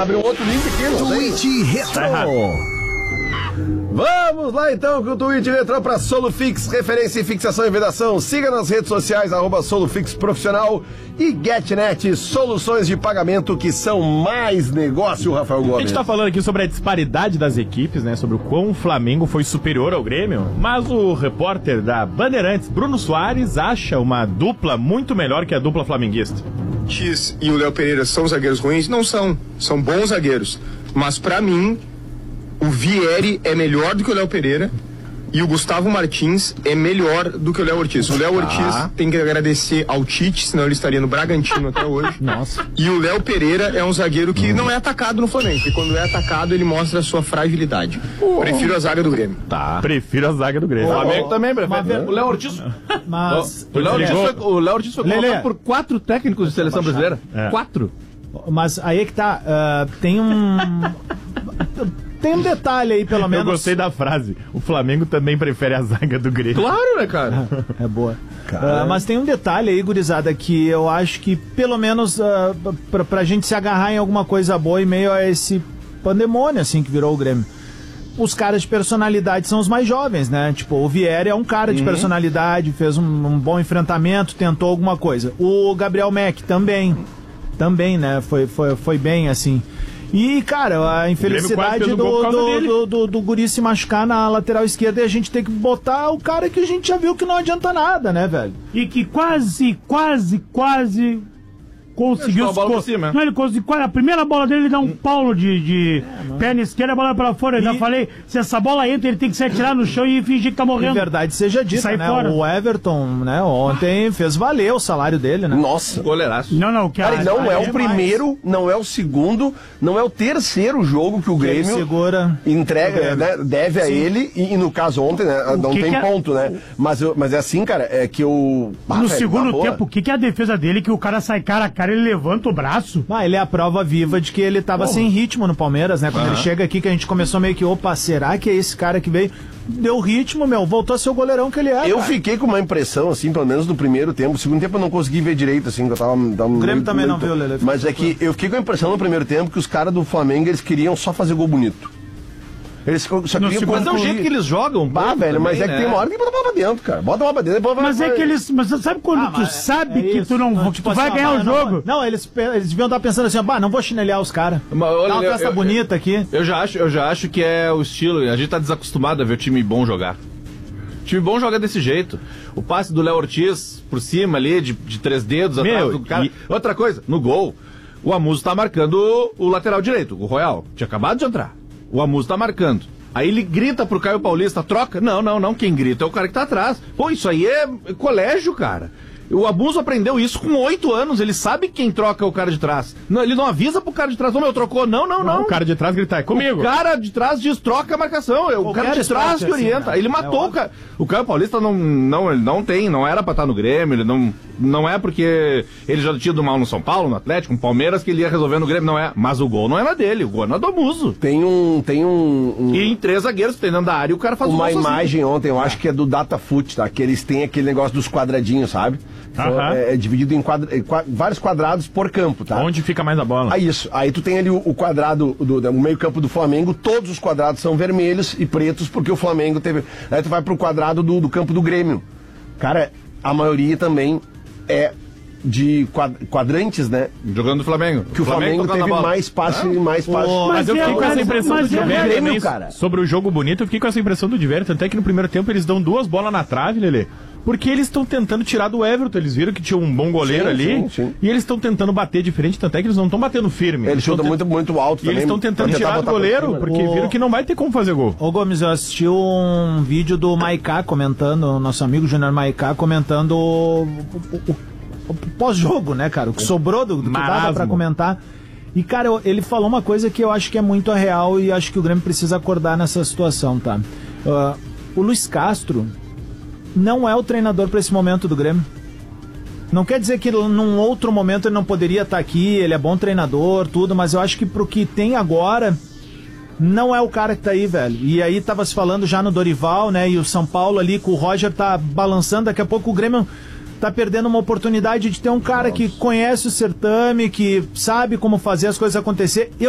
abre um outro link aqui, não sei. Tweet Retro. Vamos lá então com o Tweet Retro para Solufix, referência em fixação e vedação. Siga nas redes sociais, @Solufix Profissional e GetNet, soluções de pagamento que são mais negócio, Rafael Gomes. A gente tá falando aqui sobre a disparidade das equipes, né? Sobre o quão o Flamengo foi superior ao Grêmio, mas o repórter da Bandeirantes, Bruno Soares, acha uma dupla muito melhor que a dupla flamenguista. X e o Léo Pereira são zagueiros ruins? Não são. São bons zagueiros. Mas pra mim, o Vieri é melhor do que o Léo Pereira e o Gustavo Martins é melhor do que o Léo Ortiz. O Léo Ortiz tem que agradecer ao Tite, senão ele estaria no Bragantino até hoje. Nossa. E o Léo Pereira é um zagueiro que não é atacado no Flamengo, e quando é atacado ele mostra a sua fragilidade. Prefiro a zaga do Grêmio. Tá. Prefiro a zaga do Grêmio. O Flamengo também prefere. O Léo Ortiz... Mas... O Léo Ortiz foi colocado por 4 técnicos de seleção brasileira. 4. Mas aí é que tá, tem um detalhe aí, pelo menos. Eu gostei da frase. O Flamengo também prefere a zaga do Grêmio. Claro, né, cara? É boa. Mas tem um detalhe aí, gurizada, que eu acho que, pelo menos, pra gente se agarrar em alguma coisa boa em meio a esse pandemônio, assim, que virou o Grêmio. Os caras de personalidade são os mais jovens, né? Tipo, o Vieri é um cara de personalidade, fez um bom enfrentamento, tentou alguma coisa. O Gabriel Mack também, né? Foi bem, assim. E, cara, a infelicidade do guri se machucar na lateral esquerda e a gente tem que botar o cara que a gente já viu que não adianta nada, né, velho? E que quase conseguiu... a bola por cima. Não, ele conseguiu... A primeira bola dele, ele dá um paulo de perna esquerda, a bola pra fora. Eu já falei, se essa bola entra, ele tem que se atirar no chão e fingir que tá morrendo. Em verdade seja dito, né? Fora. O Everton, né, ontem fez valer o salário dele, né? Nossa. Goleiraço. Não, Cara, e não é o primeiro, não é o segundo, não é o terceiro jogo que o Grêmio segura entrega, né, deve a ele, e no caso ontem, né, não tem ponto, né? Mas é assim, cara, é que eu... No segundo tempo, o que é a defesa dele? Que o cara sai cara a cara, ele levanta o braço. Ele é a prova viva de que ele tava sem ritmo no Palmeiras, né? Quando ele chega aqui, que a gente começou meio que, opa, será que é esse cara que veio? Deu ritmo, voltou a ser o goleirão que ele é. Eu fiquei com uma impressão, assim, pelo menos no primeiro tempo. No segundo tempo eu não consegui ver direito, assim, que eu tava... O Grêmio também não viu, Lelê. Mas é que eu fiquei com a impressão no primeiro tempo que os caras do Flamengo, eles queriam só fazer gol bonito. Eles só queriam... Mas é o jeito que eles jogam. Velho, mas também, é que tem uma hora que bota a bola pra dentro, cara. Bota a bola pra dentro, depois Mas é que eles... Mas sabe quando tu sabe que tu não... que tu vai ganhar o jogo? Não, eles deviam estar pensando assim, não vou chinelhar os caras. Dá uma festa bonita aqui. Eu já acho que é o estilo. A gente tá desacostumado a ver o time bom jogar. O time bom joga desse jeito. O passe do Léo Ortiz por cima ali, de 3 dedos atrás do cara. Outra coisa, no gol, o Amuso tá marcando o lateral direito, o Royal. Tinha acabado de entrar. O Amuso tá marcando. Aí ele grita pro Caio Paulista, troca. Não, quem grita é o cara que tá atrás. Pô, isso aí é colégio, cara. O Abuso aprendeu isso com 8 anos, ele sabe quem troca é o cara de trás. Não, ele não avisa pro cara de trás, trocou. Não. O cara de trás grita, é comigo. O cara de trás diz, troca a marcação, o cara de trás que orienta. Assim, né? Ele matou o cara. O Caio Paulista ele não era pra estar no Grêmio, ele não é porque ele já tinha ido mal no São Paulo, no Atlético, no Palmeiras, que ele ia resolver no Grêmio, não é. Mas o gol não era dele, o gol era do Abuso. Tem um... E em 3 zagueiros, tem dentro da área, e o cara faz uma imagem ontem, eu acho que é do Datafoot, tá? Que eles têm aquele negócio dos quadradinhos, sabe? É dividido em vários quadrados por campo, tá? Onde fica mais a bola? Isso. Aí tu tem ali o quadrado do meio campo do Flamengo, todos os quadrados são vermelhos e pretos, porque o Flamengo teve... Aí tu vai pro quadrado do campo do Grêmio. Cara, a maioria também é de quadrantes, né? Jogando do Flamengo. Que o Flamengo teve mais passe e mais passe. Mas eu fiquei com essa impressão do Diverter, cara. Sobre o jogo bonito, eu fiquei com essa impressão do Diverter, até que no primeiro tempo eles dão 2 bolas na trave, Lelê. Porque eles estão tentando tirar do Everton, eles viram que tinha um bom goleiro ali, e eles estão tentando bater diferente, tanto é que eles não estão batendo firme. Eles chutam muito alto também. E eles estão tentando tirar do goleiro, porque viram que não vai ter como fazer gol. Ô Gomes, eu assisti um vídeo do Maiká comentando, o nosso amigo Júnior Maiká comentando o pós-jogo, né, cara? O que sobrou do que dava pra comentar. E, cara, ele falou uma coisa que eu acho que é muito real e acho que o Grêmio precisa acordar nessa situação, tá? O Luiz Castro não é o treinador para esse momento do Grêmio. Não quer dizer que num outro momento ele não poderia estar aqui, ele é bom treinador, tudo, mas eu acho que pro que tem agora, não é o cara que tá aí, velho. E aí tava se falando já no Dorival, né, e o São Paulo ali, com o Roger tá balançando, daqui a pouco o Grêmio tá perdendo uma oportunidade de ter um cara que conhece o certame, que sabe como fazer as coisas acontecer.